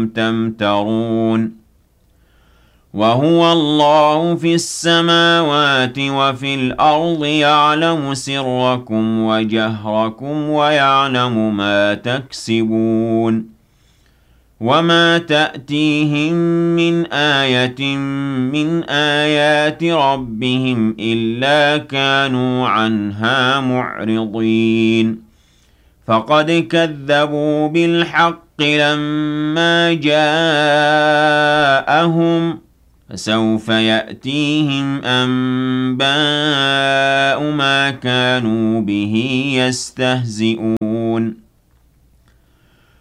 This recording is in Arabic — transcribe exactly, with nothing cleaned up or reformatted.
تمترون وهو الله في السماوات وفي الأرض يعلم سركم وجهركم ويعلم ما تكسبون وما تأتيهم من آية من آيات ربهم إلا كانوا عنها معرضين فقد كذبوا بالحق لما جاءهم فسوف يأتيهم أنباء ما كانوا به يستهزئون